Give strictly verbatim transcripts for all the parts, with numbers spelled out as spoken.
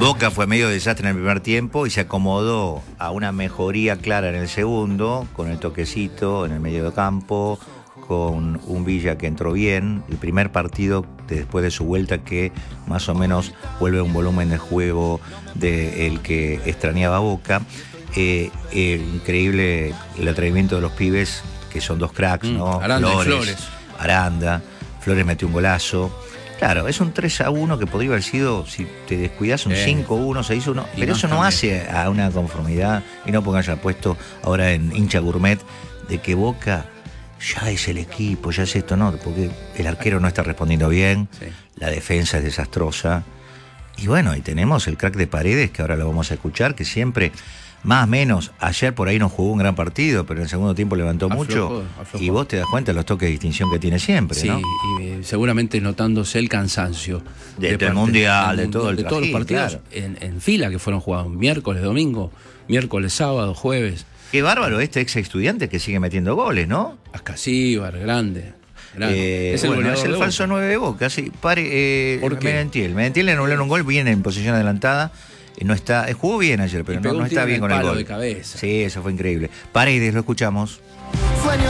Boca fue medio desastre en el primer tiempo y se acomodó a una mejoría clara en el segundo, con el toquecito en el medio de campo, con un Villa que entró bien. El primer partido después de su vuelta que más o menos vuelve a un volumen de juego del que extrañaba Boca. Eh, eh, increíble el atrevimiento de los pibes, que son dos cracks, mm, ¿no? Aranda Flores, y Flores. Aranda, Flores metió un golazo. Claro, es un tres a uno que podría haber sido, si te descuidas, un cinco uno, seis uno, pero no eso no también hace a una conformidad, y no porque haya puesto ahora en hincha gourmet de que Boca ya es el equipo, ya es esto, no, porque el arquero no está respondiendo bien, sí. La defensa es desastrosa, y bueno, y tenemos el crack de Paredes, que ahora lo vamos a escuchar, que siempre, más o menos, ayer por ahí no jugó un gran partido, pero en el segundo tiempo levantó aflojó, mucho, aflojó. Y vos te das cuenta de los toques de distinción que tiene siempre, sí, ¿no? Y seguramente notándose el cansancio. De, de del mundial, de, todo el de todos los partidos claro. en, en fila que fueron jugados, miércoles, domingo, miércoles, sábado, jueves. Qué bárbaro este ex estudiante que sigue metiendo goles, ¿no? Ascasíbar, grande. grande. Eh, es el, bueno, es el falso nueve de Boca, sí. Pare, eh, ¿Por qué? Medentiel. Medentiel le anularon un gol, viene en posición adelantada. No está, jugó bien ayer, pero no, no está bien con el gol. De cabeza. Sí, eso fue increíble. Paredes, lo escuchamos. Sueño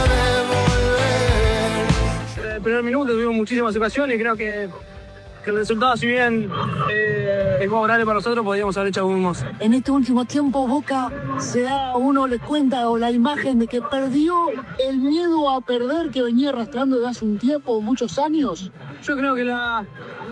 de volver. En el primer minuto tuvimos muchísimas ocasiones y creo que, que el resultado, si bien eh, es favorable para nosotros, podríamos haber hecho aún más. En este último tiempo, Boca se da, uno le cuenta o la imagen de que perdió el miedo a perder que venía arrastrando desde hace un tiempo, muchos años. Yo creo que la...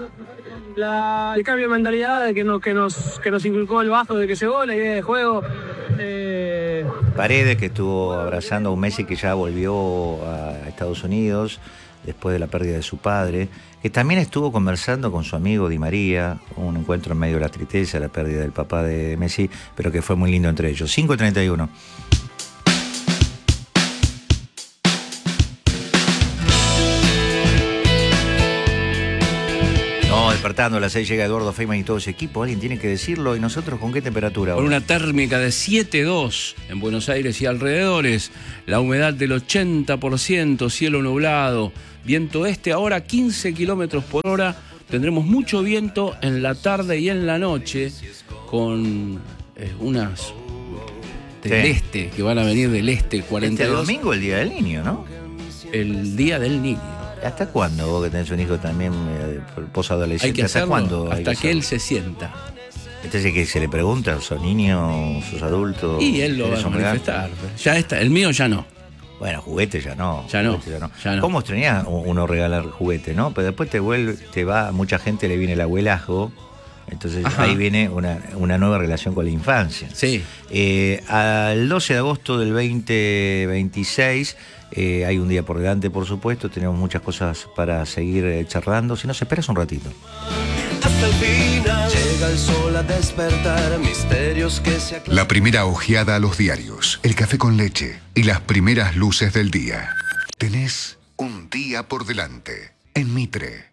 La, el cambio de mentalidad de que, nos, que, nos, que nos inculcó el Bajo de que llegó, la idea de juego. Eh... Paredes, que estuvo abrazando a un Messi que ya volvió a Estados Unidos después de la pérdida de su padre, que también estuvo conversando con su amigo Di María, un encuentro en medio de la tristeza, la pérdida del papá de Messi, pero que fue muy lindo entre ellos. cinco treinta y uno. Despertando a las seis llega Eduardo Feynman y todo ese equipo. Alguien tiene que decirlo. ¿Y nosotros con qué temperatura? Con una térmica de siete dos en Buenos Aires y alrededores. La humedad del ochenta por ciento, cielo nublado. Viento este ahora quince kilómetros por hora. Tendremos mucho viento en la tarde y en la noche. Con eh, unas del sí. este, que van a venir del este. cuarenta y dos. Este domingo el Día del Niño, ¿no? El Día del Niño. ¿Hasta cuándo vos que tenés un hijo también eh, posadolescente? Hay que hacerlo ¿Hasta cuándo? hasta que, que él se sienta. Entonces, que se le pregunta, ¿sos niño, sos adulto? Y él lo va a manifestar. Ya está, el mío ya no. Bueno, juguete ya no. Ya no, ya no. Ya no. ¿Cómo extrañás uno regalar juguete, no? Pero después te vuelve, te va, mucha gente le viene el abuelazgo. Entonces Ajá. ahí viene una, una nueva relación con la infancia. Sí. Eh, al doce de agosto del veinte veintiséis, eh, hay un día por delante, por supuesto, tenemos muchas cosas para seguir eh, charlando. Si no, se esperas un ratito. Hasta el final llega el sol a despertar misterios que se aclaran. La primera ojeada a los diarios, el café con leche y las primeras luces del día. Tenés un día por delante en Mitre.